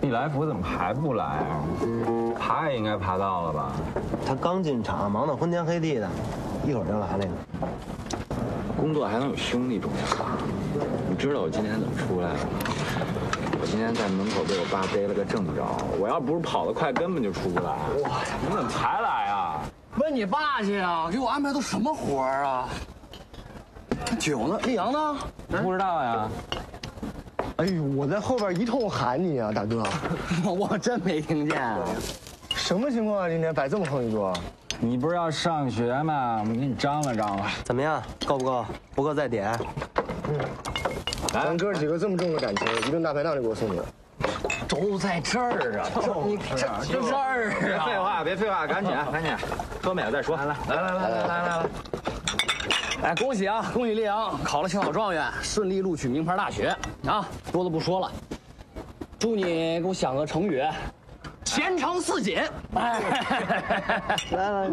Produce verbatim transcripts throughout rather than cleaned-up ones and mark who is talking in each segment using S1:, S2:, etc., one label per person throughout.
S1: 易来福怎么还不来啊？他也应该爬到了吧？
S2: 他刚进厂，忙得昏天黑地的，一会儿就来了。
S3: 工作还能有兄弟重要吧？你知道我今天怎么出来的吗？我今天在门口被我爸逮了个正着，我要不是跑得快，根本就出不来。
S1: 哇，你怎么才来啊？
S4: 问你爸去啊！给我安排都什么活儿啊？酒呢？丽阳呢？
S1: 不知道呀。
S2: 哎呦，我在后边一通喊你啊，大哥！
S4: 我真没听见啊！
S2: 什么情况啊？今天摆这么横一桌？
S1: 你不是要上学吗？我们给你张罗张罗。
S2: 怎么样？够不够？不够再点。嗯，咱哥几个这么重的感情，一顿大排档就给我送去了。
S4: 都在这儿啊！你这这这儿啊！
S3: 别废话，别废话，赶紧赶紧，喝美了再说。来来来来来来来来。
S4: 哎，恭喜啊！恭喜丽阳考了青岛状元，顺利录取名牌大学啊！多的不说了，祝你给我想个成语，前程似锦。哎，
S2: 来来，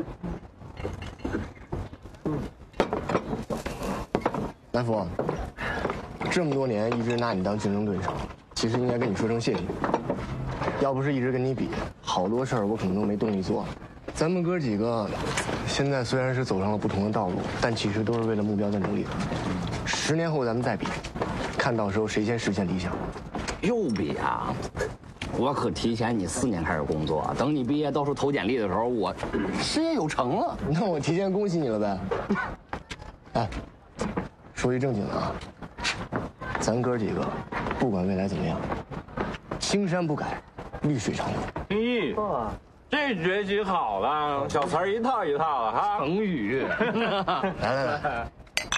S2: 嗯，来福，这么多年一直拿你当竞争对手，其实应该跟你说声谢谢。要不是一直跟你比，好多事儿我可能都没动力做。咱们哥几个现在虽然是走上了不同的道路，但其实都是为了目标在努力的。十年后咱们再比，看到时候谁先实现理想。
S4: 又比啊！我可提前你四年开始工作，等你毕业到处投简历的时候，我事业有成了。
S2: 那我提前恭喜你了呗。哎，说句正经的啊，咱哥几个不管未来怎么样，青山不改，绿水长流。
S1: 咦，这学习好了，小词儿一套一套的哈。
S4: 成语。
S2: 来来来。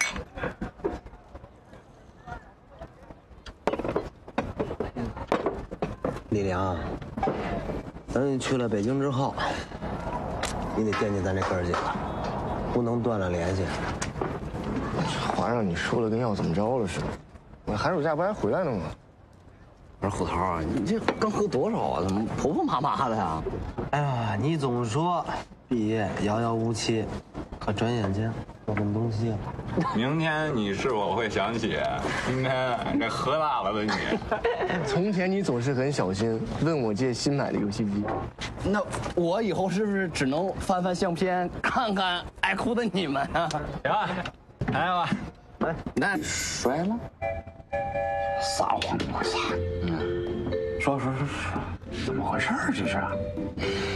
S2: 李良，等你去了北京之后，你得惦记咱这哥儿几个，不能断了联系。这话让你说的跟要怎么着了似的，我寒暑假不还回来了吗？
S4: 不是虎头啊，你这刚喝多少啊？怎么婆婆妈妈的呀？
S2: 哎呀，你总说毕业遥遥无期，可转眼间我们东西了。
S1: 明天你是否会想起今天这喝大了的你？
S2: 从前你总是很小心，问我借新买的游戏机。
S4: 那我以后是不是只能翻翻相片，看看爱哭的你们啊？
S1: 行吧，来吧，
S4: 来，那摔了，撒谎不撒？嗯，说说说说，怎么回事这是？